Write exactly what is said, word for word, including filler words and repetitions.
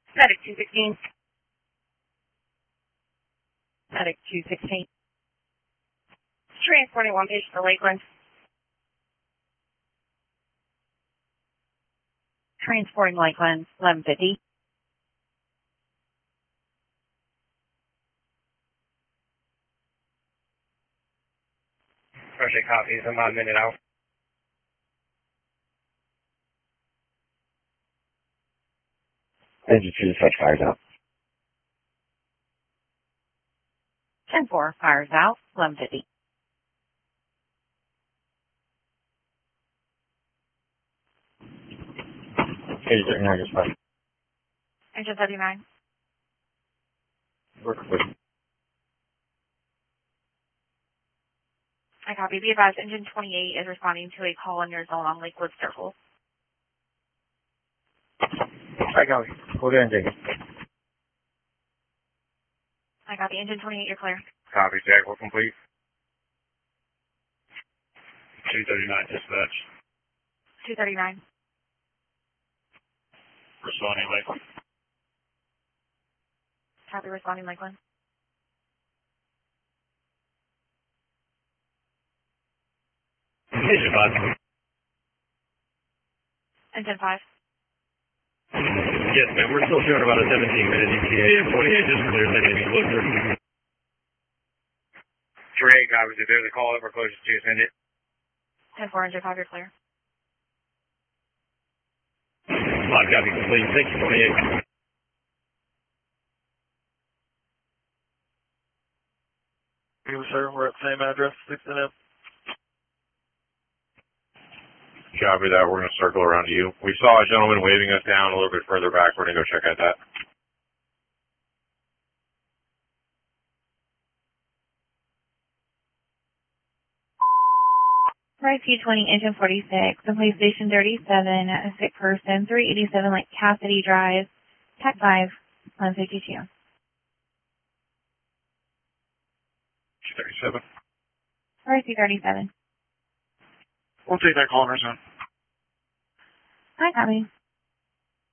Medic two sixteen. Medic two sixteen. Transporting one patient to Lakeland. Transporting Lakeland, eleven fifty. Project copies, I'm about a minute out. Engine two, such fires out. ten four, fires out, eleven fifty. Engine thirty-nine, just fine. Engine thirty-nine. Work with. I copy. Be advised, engine twenty-eight is responding to a call in your zone on Lakewood Circle. I got it. Hold on, Jacob. I copy. Engine twenty-eight, you're clear. Copy, Jack, we're complete. two thirty-nine dispatch. two thirty-nine. Responding Lakeland. Copy, responding Lakeland. Engine five. Engine five. Yes, ma'am, we're still showing about a seventeen minute E T A and twenty-eight just cleared that maybe look through. three eight copies, if there's a call that we're closest to, send it. ten four, engine five, you're clear. five copy complete, six twenty-eight. Yes, sir. We're at the same address, six N M. Copy that. We're going to circle around to you. We saw a gentleman waving us down a little bit further back. We're going to go check out that. Right, P twenty, engine forty-six, the police station thirty-seven, a sick person, three eighty-seven, like Cassidy Drive, Tech five, one fifty-two. thirty-seven. Right, P thirty-seven. We'll take that call in our zone. Hi, copy.